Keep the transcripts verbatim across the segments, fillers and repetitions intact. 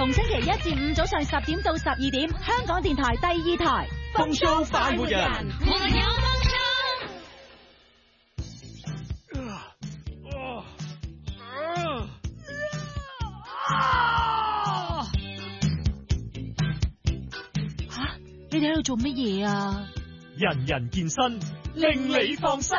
逢星期一至五早上十點到十二點，香港電台第二台風騷快活人，我有吓，你哋喺度做乜嘢啊？ 人人健身，令你放心。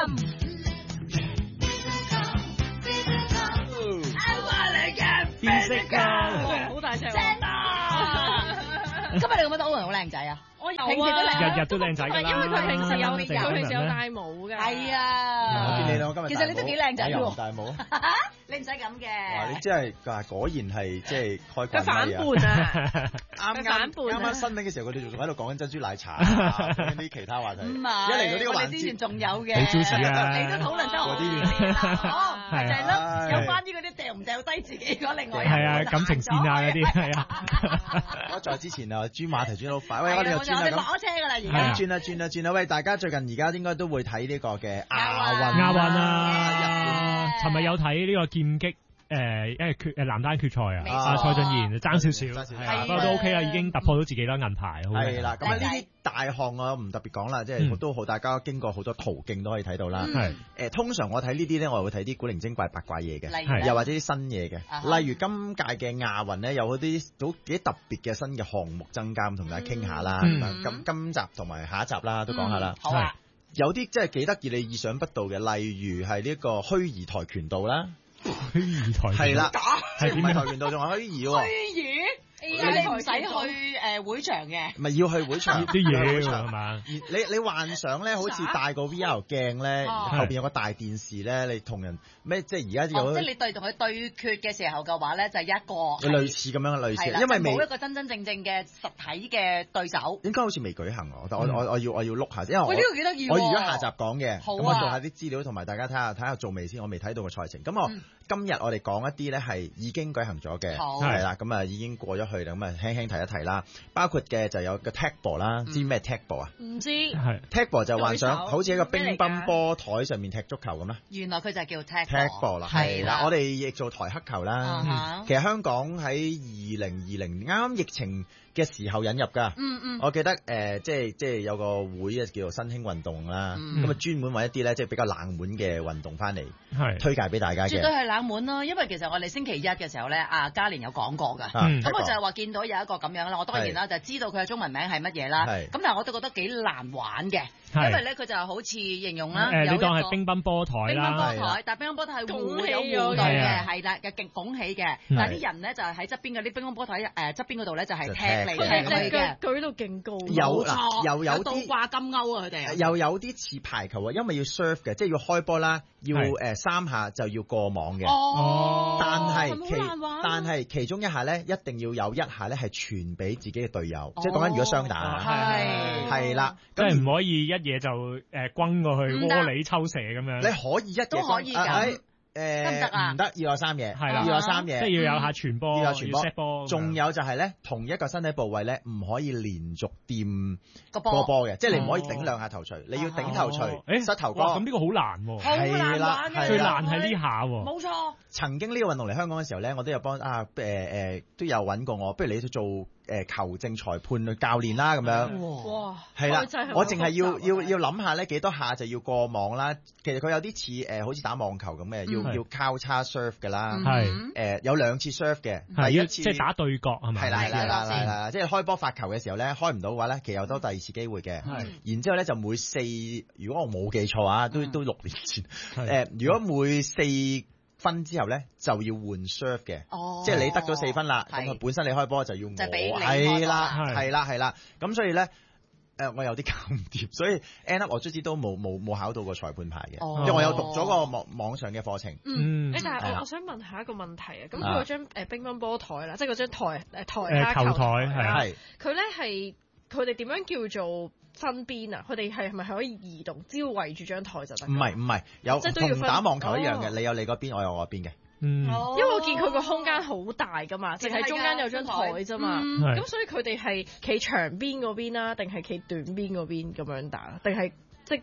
變色㗎，好大隻，正啊！ 今日你覺唔覺得歐文好靚仔啊？ 我有啊， 日日都靚仔㗎啦， 因為佢平時有佢平時有戴帽㗎。 係啊， 我見你兩個今日其實你都幾靚仔喎， 戴帽。 你唔使咁嘅。 哇！你真係嗱，果然係即係開關佢反叛啊！ 啱啱啱啱新領嘅時候，佢哋仲喺度講緊珍珠奶茶，講啲其他話題。 唔係， 一嚟到呢個環節， 我哋之前仲有嘅。 你 juicy 啊！ 你都討論得好啲。哦，就係咯，有關於嗰啲掉唔掉低自己嗰另外。 係啊，感情線啊嗰啲係啊。 我在之前啊，轉馬題轉得好快。喂，我哋又轉啦咁。 火車㗎啦，而家。 轉啦轉啦轉啦！喂，大家最近而家應該都會睇呢個嘅亞運。 亞運啊！尋日有睇呢個劍擊。誒，因為決誒男單決賽啊，啊蔡俊賢爭少少，係啊，不過都 OK 啦，已經突破到自己啦，銀牌。 係啦，咁啊呢啲大項我唔特別講啦，即係都好，大家經過好多途徑都可以睇到啦。係誒，通常我睇呢啲咧，我會睇啲古靈精怪八卦嘢嘅，又或者啲新嘢嘅。例如今屆嘅亞運咧，有嗰啲都幾特別嘅新嘅項目增加，咁同大家傾下啦。咁今集同埋下一集啦，都講下啦。好啊，有啲即係幾得意，你意想不到嘅，例如係呢個虛擬跆拳道啦。 虛擬跆拳係啦，即係唔係跆拳道，仲係虛擬喎。虛擬，你唔使去誒會場嘅， 唔係要去會場啲嘢係嘛？ 你你幻想咧，好似戴個 V R 鏡咧，後邊有個大電視咧，你同人咩？即係而家有， 即係你對同佢對決嘅時候嘅話咧，就係一個類似咁樣嘅類似，因為冇一個真真正正嘅實體嘅對手。 應該好似未舉行我，我我我要我要碌下，因為我呢個幾得意。 我預咗下集講嘅， 咁我做下啲資料同埋大家睇下睇下做未先，我未睇到個賽程。咁我今日我哋講一啲咧係已經舉行咗嘅，係啦，咁啊已經過咗去啦，咁啊輕輕提一提啦。包括嘅就有個 tagball 啦，知咩 tagball 啊？ 唔知。 係 tagball 就幻想好似一個乒乓波台上面踢足球咁啦。 原來佢就係叫 tagball。 tagball 啦，係啦，我哋亦做台黑球啦。其實香港喺二零二零啱啱疫情嘅時候引入㗎。嗯嗯。我記得誒，即係即係有個會啊，叫做新興運動啦。咁啊專門揾一啲咧，即係比較冷門嘅運動翻嚟，係推介俾大家嘅。 絕對係冷門咯，因為其實我哋星期一嘅時候咧，阿嘉蓮有講過㗎。咁我就係話見到有一個咁樣啦，我當然啦就知道佢嘅中文名係乜嘢啦。咁但係我都覺得幾難玩嘅，因為咧佢就好似形容啦， 誒你當係乒乓波台啦， 乒乓波台，但係乒乓波台係互有互動嘅，係啦嘅勁拱起嘅，但係啲人咧就係喺側邊嗰啲乒乓波台誒側邊嗰度咧就係踢嚟踢去嘅， 舉到勁高， 有嗱又有啲倒掛金鈎啊佢哋， 又有啲似排球啊，因為要 serve 嘅，即係要開波啦，要誒三下就要過網嘅。哦，但係其但係其中一下咧，一定要有一下咧係傳俾自己嘅隊友，即係講緊如果雙打，係係啦， 即係唔可以一嘢就誒轟過去窩裏抽射咁樣。 你可以一都可以㗎。 誒得唔得啊？唔得，要有三嘢，係啦，要有三嘢， 即係要有下傳波， 要有傳波 set 波。 仲有就係咧，同一個身體部位咧，唔可以連續掂個波嘅，即係你唔可以頂兩下頭槌，你要頂頭槌，誒膝頭哥。 咁呢個好難喎， 係啦， 最難係呢下喎。 冇錯。 曾經呢個運動嚟香港嘅時候咧，我都有幫啊誒誒都有揾過我，不如你去做誒球證裁判教練啦咁樣。哇！係啦，我淨係要要要諗下咧幾多下就要過網啦。其實佢有啲似誒好似打網球咁嘅，要要交叉 serve 嘅啦。係誒有兩次 serve 嘅，第一次即係打對角係咪？ 係啦係啦係啦係啦，即係開波發球嘅時候咧，開唔到嘅話咧，其實有多第二次機會嘅。係，然之後咧就每四，如果我冇記錯啊，都都六年前誒，如果每四分之後咧就要換 serve 嘅，哦、即係你得咗四分啦，咁啊是本身你開波就要我，係啦係啦係啦，咁所以咧誒、呃、我有啲搞唔掂，所以 end up 我卒之都冇冇冇考到個裁判牌嘅，哦、因為我有讀咗個網網上嘅課程。 嗯，誒、嗯、但係我我想問下一個問題啊，咁佢嗰張誒乒乓波台啦，即係嗰張台誒台球台係，佢咧係佢哋點樣叫做分邊啊？佢哋係係咪可以移動，只要圍住張台就得？唔係唔係，有同打網球一樣嘅，哦、你有你嗰邊，我有我嗰邊嘅。 嗯，因為我見佢個空間好大噶嘛，淨係中間有張台啫嘛，咁、嗯、所以佢哋係企長邊嗰邊啦，定係企短邊嗰邊咁樣打，定係即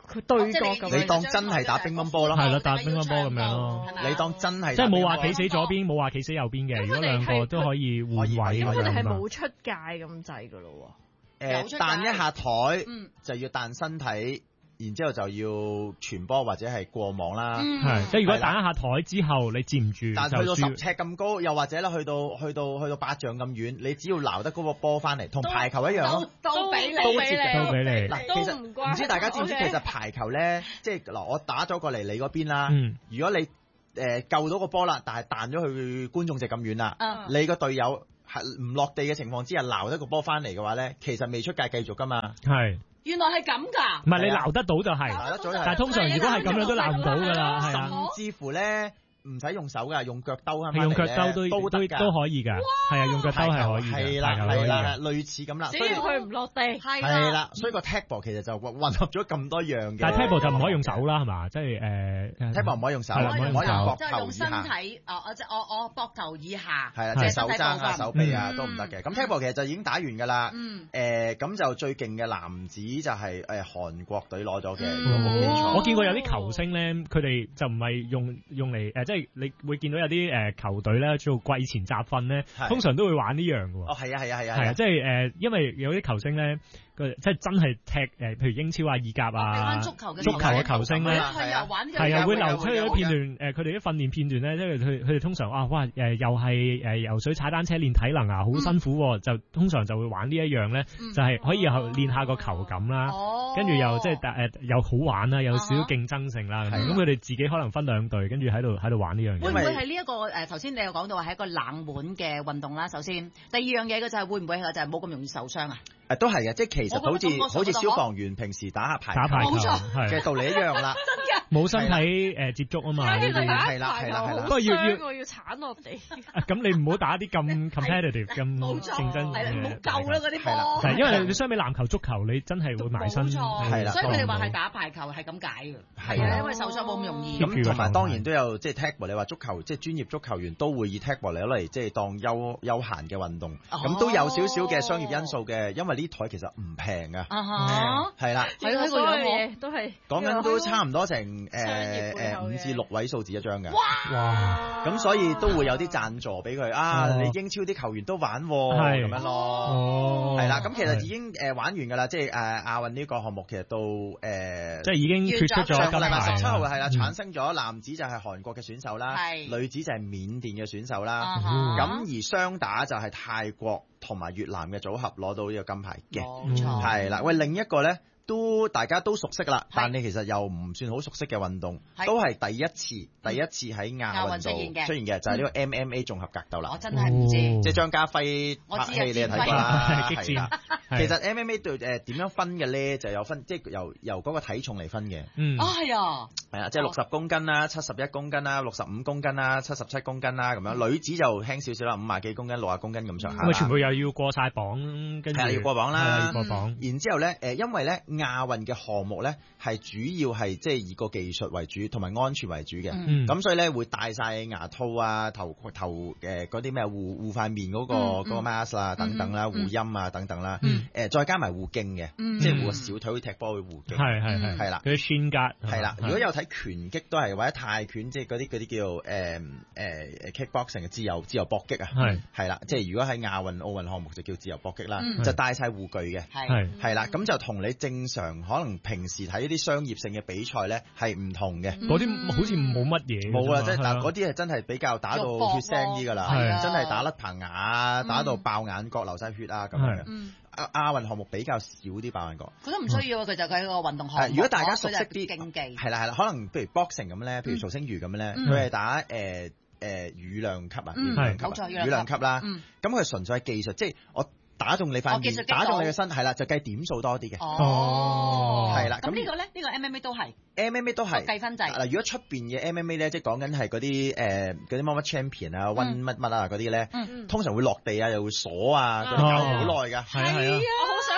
佢對角咁。 你當真係打乒乓波咯， 係咯，打乒乓波咁樣咯。 你當真係即係冇話企死左邊，冇話企死右邊嘅。如果兩個都可以換位， 咁佢哋係冇出界咁滯噶咯喎。誒，彈一下台就要彈身體。然之後就要傳波或者係過網啦， 係即係如果打一下台之後你接唔住， 但係去到十尺咁高，又或者咧去到去到去到八丈咁遠，你只要撈得嗰個波翻嚟，同排球一樣咯， 都俾你， 都俾你，都俾你。 嗱，其實唔知大家知唔知其實排球咧，即係嗱，我打咗過嚟你嗰邊啦，如果你誒救到個波啦，但係彈咗去觀眾席咁遠啦，你個隊友係唔落地嘅情況之下撈得個波翻嚟嘅話咧，其實未出界繼續噶嘛， 係。 原來係咁㗎， 唔係你撈得到就係， 撈得到， 但係通常如果係咁樣都撈唔到㗎啦，係啊， 甚至乎咧。唔使用手㗎，用腳兜啊， 用腳兜都都都可以㗎，係啊，用腳兜係可以嘅， 係啦係啦，類似咁啦。 只要佢唔落地， 係啦，所以個 table 其實就混合咗咁多樣嘅。 但係 table 就唔可以用手啦，係嘛？即係誒 table 唔可以用手， 唔可以用膊即係用身體，哦，我即我我膊頭以下， 係啦，即係手踭啊、手臂啊都唔得嘅。咁 table 其實就已經打完㗎啦。誒咁就最勁嘅男子就係誒韓國隊攞咗嘅。 我見過有啲球星咧，佢哋就唔係用用嚟誒，即係你會見。見到有啲誒球隊咧做季前集訓咧，通常都會玩呢樣嘅喎。 哦，係啊，係啊，係啊， 係啊，即係誒，因為有啲球星咧，佢即係真係踢誒，譬如英超啊、意甲啊、 足球嘅足球嘅球星咧， 係啊， 係啊，會流出去啲片段誒，佢哋啲訓練片段咧，即係佢佢哋通常啊，哇誒，又係誒游水、踩單車練體能啊，好辛苦，就通常就會玩呢一樣咧，就係可以又練下個球感啦，跟住又即係誒又好玩啦，有少少競爭性啦，咁佢哋自己可能分兩隊，跟住喺度喺度玩呢樣嘢。 會唔會係呢一個誒？頭先你又講到話係一個冷門嘅運動啦，首先，第二樣嘢嘅就係會唔會係就係冇咁容易受傷啊？ 誒都係嘅，即係其實好似好似消防員平時打下排球， 打排球嘅道理一樣啦。 真嘅， 冇身體誒接觸啊嘛。 係啦係啦係啦， 不過要要要鏟落地。 咁你唔好打啲咁 competitive 咁競爭嘅。 唔好救啦嗰啲波。 係因為你相比籃球、足球，你真係會埋身。 冇錯， 係啦。 所以佢哋話係打排球係咁解嘅。係啊，因為受傷冇咁容易。 咁同埋當然都有即係 tackle，你話足球即係專業足球員都會以 tackle 嚟攞嚟即係當休休閒嘅運動，咁都有少少嘅商業因素嘅，因為呢台其實唔平啊，係啦， 係咯，所有嘢都係講緊都差唔多成誒誒五至六位數字一張嘅， 哇！ 咁所以都會有啲贊助俾佢啊，你英超啲球員都玩咁樣咯，係啦，咁其實已經誒玩完㗎啦，即係誒亞運呢個項目其實到誒即係已經決出咗， 上個禮拜十七號係啦，產生咗男子就係韓國嘅選手啦，女子就係緬甸嘅選手啦，咁而雙打就係泰國同埋越南嘅組合攞到呢個金牌嘅， 冇錯， 係啦。喂，另一個咧都大家都熟悉啦，但你其實又唔算好熟悉嘅運動，都係第一次第一次喺亞運度出現嘅，就係呢個 M M A 綜合格鬥啦。 我真係唔知， 即係張家輝拍戲你又睇過啦， 激戰。 其實 M M A 對誒點樣分嘅咧，就有分，即係由由嗰個體重嚟分嘅。 嗯， 啊係啊， 係啊，即係六十公斤啦、七十一公斤啦、六十五公斤啦、七十七公斤啦咁樣。女子就輕少少啦，五廿幾公斤、六十公斤咁上下。 咁啊，全部又要過晒磅，跟住係要過磅啦， 要過磅。 然之後咧，誒，因為咧亞運嘅項目咧係主要係即係以個技術為主，同埋安全為主嘅。 嗯。 咁所以咧會戴晒牙套啊、頭頭誒嗰啲咩護護塊面嗰個嗰個 mask 啦、等等啦、護陰啊等等啦。嗯。誒，再加埋護頸嘅，即係護個小腿踢波去護頸。 係係係。 係啦。 嗰啲 shin guard。 係啦。如果有睇拳擊都係，或者泰拳，即係嗰啲嗰啲叫做誒誒 kickboxing 嘅自由自由搏擊啊。係。係啦，即係如果喺亞運奧運項目就叫自由搏擊啦，就戴晒護具嘅。 係。 係啦，咁就同你正常可能平時睇一啲商業性嘅比賽咧係唔同嘅。 嗰啲好似冇乜嘢。 冇啊，即係但嗰啲係真係比較打到血腥啲㗎啦，真係打甩棚牙，打到爆眼角流晒血啊咁樣。亞亞運項目比較少啲爆眼角。 佢都唔需要，佢就佢個運動項目。 如果大家熟悉啲競技， 係啦係啦，可能譬如 boxing 咁咧，譬如曹星如咁咧，佢係打誒誒羽量級啊，羽量級啊，羽量級啦。咁佢純粹係技術，即係我打中你塊面，打中你嘅身，係啦，就計點數多啲嘅。 哦， 係啦。 咁呢個咧，呢個 M M A 都係 M M A 都係計分制。 嗱，如果出邊嘅 M M A 咧，即係講緊係嗰啲誒嗰啲乜乜 champion 啊、溫乜乜啊嗰啲咧，通常會落地啊，又會鎖啊，搞好耐㗎。 係啊係啊。 我好想學呢個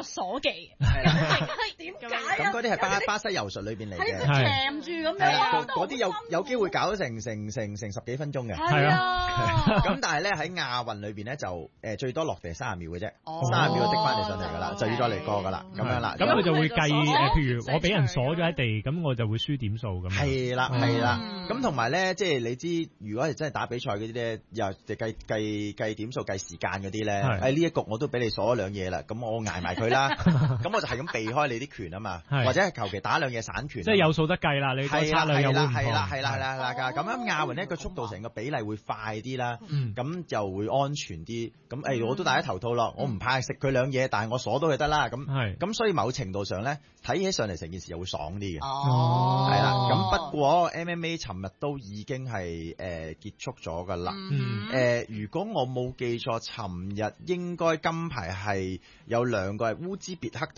個鎖技，點解咁嗰啲係巴巴西柔術裏邊嚟嘅， 鉗住咁樣， 嗰啲有有機會搞成成成成十幾分鐘嘅。 係啊， 咁但係咧喺亞運裏邊咧就誒最多落地三十秒嘅啫，三十秒就滴翻你上嚟㗎啦，就要再嚟過㗎啦，咁樣啦。 咁佢就會計誒，譬如我俾人鎖咗喺地，咁我就會輸點數咁。 係啦係啦，咁同埋咧，即係你知，如果係真係打比賽嗰啲咧，又就計計計點數、計時間嗰啲咧，喺呢一局我都俾你鎖咗兩嘢啦，咁我捱埋佢啦，咁我就係咁避開你啲拳啊嘛，或者係求其打兩嘢散拳， 即係有數得計啦，你個策略又會唔同。 係啦係啦係啦係啦，咁樣亞運呢個速度成個比例會快啲啦，咁就會安全啲。咁誒我都戴咗頭套咯，我唔怕食佢兩嘢，但係我鎖到佢得啦。咁咁所以某程度上咧，睇起上嚟成件事又會爽啲嘅。哦，係啦。咁不過 M M A 尋日都已經係誒結束咗㗎啦。誒如果我冇記錯，尋日應該金牌係有兩個係烏茲別克